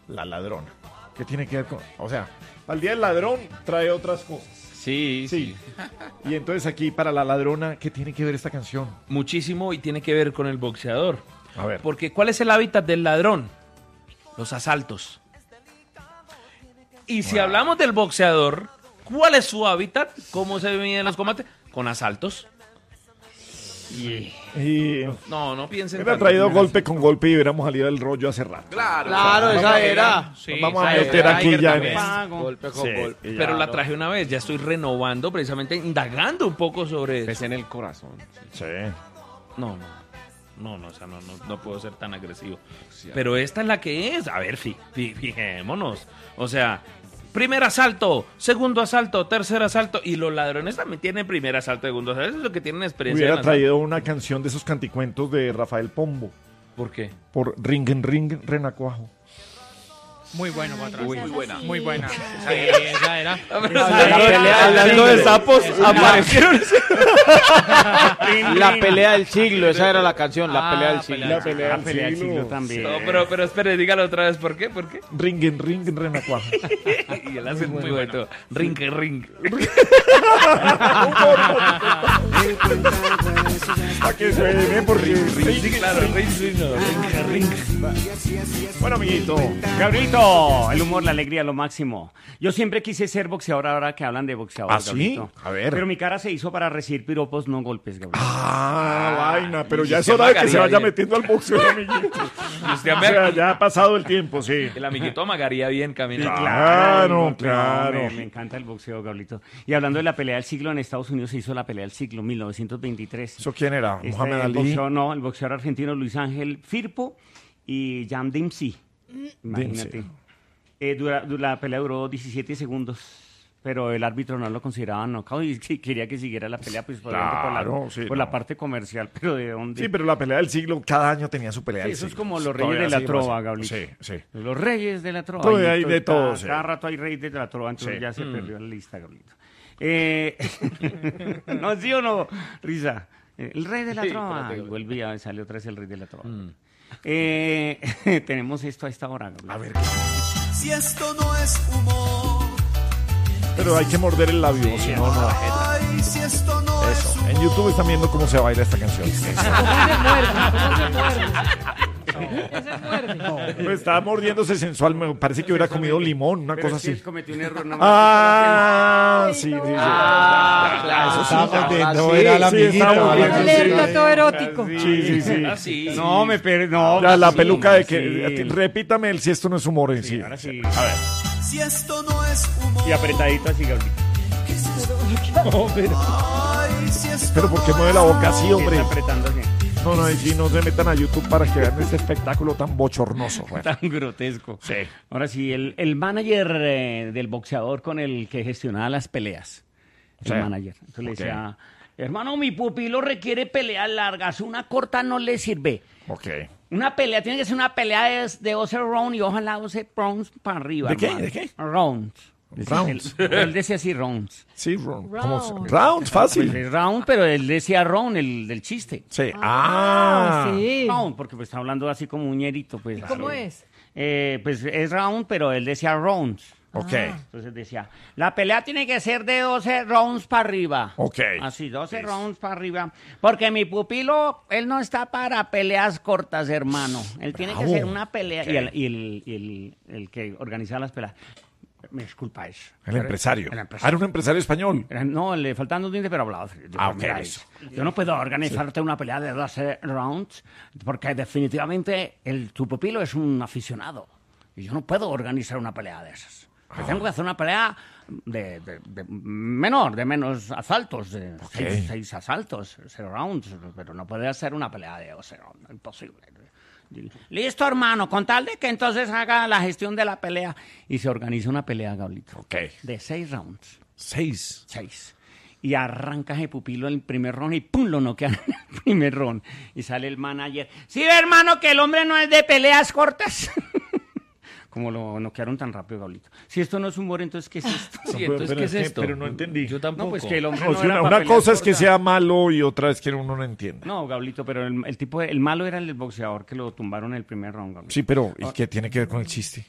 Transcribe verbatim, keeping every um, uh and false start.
la ladrona. ¿Qué tiene que ver con...? O sea, al día del ladrón trae otras cosas. Sí, sí, sí. Y entonces aquí, para la ladrona, ¿qué tiene que ver esta canción? Muchísimo, y tiene que ver con el boxeador. A ver. Porque ¿cuál es el hábitat del ladrón? Los asaltos. Y si wow. hablamos del boxeador, ¿cuál es su hábitat? ¿Cómo se miden los combates? Con asaltos. Y... y... No, no piensen. Hubiera traído golpe con golpe y hubiéramos salido del rollo hace rato. Claro, claro, o sea, esa era. Sí, vamos a meter aquí ya en eso. Golpe con sí, golpe. Pero la traje una vez, ya estoy renovando, precisamente indagando un poco sobre eso. En el corazón. Sí. No, no. No, no, o sea, no, no, no puedo ser tan agresivo. Sí, pero esta es la que es. A ver, fi, fi, fijémonos. O sea... Primer asalto, segundo asalto, tercer asalto. Y los ladrones también tienen primer asalto, segundo asalto. Eso es lo que tienen experiencia. Hubiera traído una canción de esos canticuentos de Rafael Pombo. ¿Por qué? Por Ring en Ring Renacuajo. Muy bueno, Patrón. Muy, muy buena. Muy buena. Sí, esa era. Esa era. Hablando de sapos, aparecieron. La pelea del siglo, esa era la canción, la ah, pelea del siglo. La pelea, la pelea del siglo, siglo también. No, pero, pero espere, dígalo otra vez, ¿por qué? ¿Por qué? Ring en Ring Renacuajo. Y él hace muy, muy bueno. bueno. Ring en Ring. Para que suene por Ring. Sí, claro, Ring, Ring, Ring. Bueno, amiguito. Gabrielito, el humor, la alegría, lo máximo. Yo siempre quise ser boxeador, ahora que hablan de boxeador. ¿Ah, sí? A ver. Pero mi cara se hizo para recibir piropos, no golpes, Gabrielito. Ah, ah vaina, pero ya es hora de que se vaya bien. Metiendo al boxeo, amiguito. Usted o sea, ya ha pasado el tiempo, sí. El amiguito amagaría bien caminando. Sí, claro, claro. Me, me encanta el boxeo, Gabrielito. Y hablando de la pelea del siglo, en Estados Unidos se hizo la pelea del siglo, mil novecientos veintitrés. ¿Eso quién era? Este, ¿Mohamed Ali? Boxeo, no, el boxeador argentino Luis Ángel Firpo y Jan Dempsey. Imagínate. Eh, dura, dura, la pelea duró diecisiete segundos, pero el árbitro no lo consideraba knockout y quería que siguiera la pelea pues, claro, por, la, sí, por no. la parte comercial. Pero ¿de dónde? Sí, pero la pelea del siglo, cada año tenía su pelea sí, del eso siglo. es como los reyes de la trova, Gabriel. Sí, sí. Los reyes de la trova. Todavía hay de todo, cada, sí. cada rato hay reyes de la trova, entonces sí. ya se mm. perdió la lista, Gabriel. Eh, ¿No, sí o no, Risa? El rey de la sí, trova. Y volvía, salió otra vez el rey de la trova. Mm. Eh, tenemos esto a esta hora, Gabriel. A ver. Si esto no es humor. Pero hay que morder el labio, si no, no. Ay, si esto no Eso. es humor. En YouTube están viendo cómo se baila esta canción. ¿Cómo se muerde? ¿Cómo se muerde? ¿Cómo se muerde? No, pues estaba mordiéndose sensual. Me parece que hubiera comido limón, una Pero cosa sí así. Cometí un error, no ah, sí, sí, sí. Ah, claro. Eso sí, estaba mordiendo, sí, era la sí, amiguita. estaba El lento erótico. Sí, sí, sí. Ah, sí. No, me per... no. Ya, la sí, peluca de sí. que... Repítame el si esto no es humor en Sí, sí. ahora sí. A ver. Si esto no es humor. Y apretadito así, Gabriel. No, pero... Ay, si esto Pero ¿por qué no mueve es la boca humor. así, hombre? Está apretando así. No, no, sí, no se metan a YouTube para que vean este espectáculo tan bochornoso. Bueno. Tan grotesco. Sí. Ahora sí, el, el manager eh, del boxeador con el que gestionaba las peleas. El Sí. manager. Entonces le Ok. decía, hermano, mi pupilo requiere peleas largas, una corta no le sirve. Ok. Una pelea, tiene que ser una pelea de, de doce rounds y ojalá doce rounds para arriba. ¿De qué? hermano. ¿De qué? Rounds. Rounds. Él, él decía así, rounds. Sí, round. Round. ¿Cómo se- Round, fácil. Pues, round, pero él decía round, el del chiste. Sí. Ah, Ah. sí. Round, porque pues está hablando así como un ñerito. Pues, ¿Cómo es? Eh, pues es round, pero él decía rounds. Ok. Entonces decía, la pelea tiene que ser de doce rounds para arriba. Ok. Así, doce rounds para arriba. Porque mi pupilo, él no está para peleas cortas, hermano. Él tiene que Bravo. hacer una pelea. Ok. Y, el, y, el, y el, el que organizaba las peleas. Me disculpa eso. El empresario. El Ah, empresario. era un empresario español. Era- No, le faltan dos dientes, pero hablaba. Ah, ok, Mira, eso. yo no puedo organizarte una pelea de doce rounds porque definitivamente el, tu pupilo es un aficionado. Y yo no puedo organizar una pelea de esas. Yo tengo que hacer una pelea de, de- de menor, de menos asaltos, de Ok. seis, seis asaltos, cero rounds, pero no puede hacer una pelea de doce rounds, imposible. Listo, hermano, con tal de que entonces haga la gestión de la pelea. Y se organiza una pelea, Gablito. Ok. De seis rounds. Seis. Seis. Y arranca ese pupilo en el primer round y ¡pum! Lo noquean en el primer round. Y sale el manager. Sí, hermano, que el hombre no es de peleas cortas. Como lo noquearon tan rápido, Gablito. Si esto no es humor, entonces ¿qué es esto? Sí, pero- entonces, pero ¿qué es es que- esto? pero no entendí. Yo tampoco. No, pues que el hombre No, no si era una, pa' una peleas cosa es que cortas. sea malo y otra es que uno no entiende. No, Gablito, pero el, el tipo, el malo era el boxeador que lo tumbaron en el primer round, Gablito. Sí, pero ¿y qué tiene que ver con el chiste?